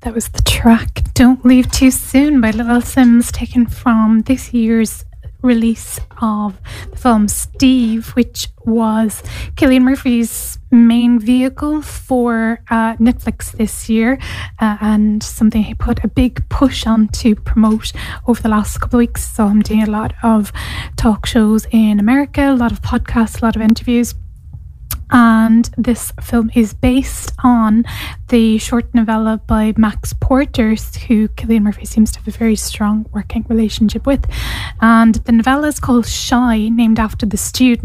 That was the track Don't Leave Too Soon by Little Simz, taken from this year's release of the film Steve, which was Cillian Murphy's main vehicle for Netflix this year, and something he put a big push on to promote over the last couple of weeks. So I'm doing a lot of talk shows in America, a lot of podcasts, a lot of interviews. And this film is based on the short novella by Max Porter, who Cillian Murphy seems to have a very strong working relationship with. And the novella is called Shy, named after the student